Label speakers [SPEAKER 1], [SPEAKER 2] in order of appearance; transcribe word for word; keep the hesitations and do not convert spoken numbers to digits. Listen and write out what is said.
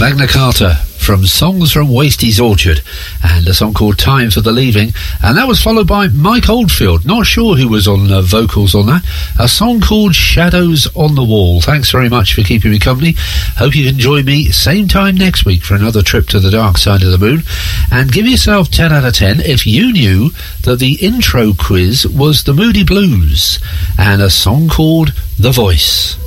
[SPEAKER 1] Magna Carta from Songs from Wasties Orchard, and a song called Time for the Leaving, and that was followed by Mike Oldfield, not sure who was on uh, vocals on that, a song called Shadows on the Wall. Thanks very much for keeping me company. Hope you can join me same time next week for another trip to the dark side of the moon, and give yourself ten out of ten if you knew that the intro quiz was the Moody Blues and a song called The Voice.